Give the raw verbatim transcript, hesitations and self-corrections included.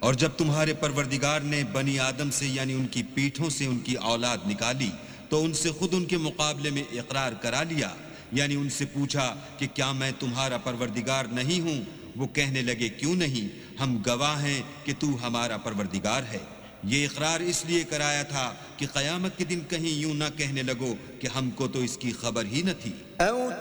और जब तुम्हारे परवरदिगार ने बनी आदम से यानी उनकी पीठों से उनकी औलाद निकाली तो उनसे खुद उनके मुकाबले में इकरार करा लिया, यानी उनसे पूछा कि क्या मैं तुम्हारा परवरदिगार नहीं हूँ? वो कहने लगे क्यों नहीं, हम गवाह हैं कि तू हमारा परवरदिगार है। ये इकरार इसलिए कराया था कि क़यामत के दिन कहीं यूं ना कहने लगो कि हमको तो इसकी खबर ही न थी।